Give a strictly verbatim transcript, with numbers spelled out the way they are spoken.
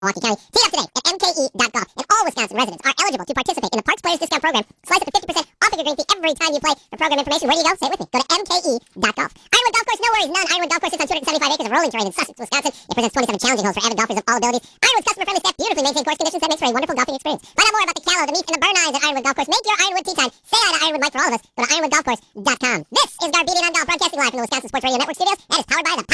Milwaukee County. Tee up today at M K E dot golf. And all Wisconsin residents are eligible to participate in the Parks Players Discount Program. Slice up to fifty percent off of your green fee every time you play. For program information, where do you go? Say it with me. Go to M K E dot golf. Ironwood Golf Course, no worries, none. Ironwood Golf Course sits on two hundred seventy-five acres of rolling terrain in Sussex, Wisconsin. It presents twenty-seven challenging holes for avid golfers of all abilities. Ironwood's customer-friendly staff beautifully maintain course conditions that makes for a wonderful golfing experience. Find out more about the Callow, the Meat, and the Burn Eyes at Ironwood Golf Course. Make your Ironwood tea time. Say hi to Ironwood Mike for all of us. Go to ironwood golf course dot com. This is Garbedian on Golf, broadcasting live from the Wisconsin Sports Radio Network studios, and is powered by the